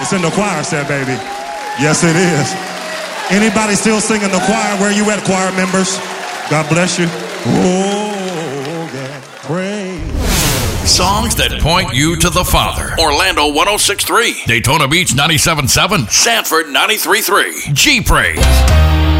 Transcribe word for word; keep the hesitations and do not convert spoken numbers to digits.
It's in the choir set, baby. Yes, it is. Anybody still singing the choir? Where you at, choir members? God bless you. Oh, yeah. Praise. Songs that point you to the Father. Orlando one oh six point three. Daytona Beach ninety-seven point seven. Sanford ninety-three point three. G-Praise.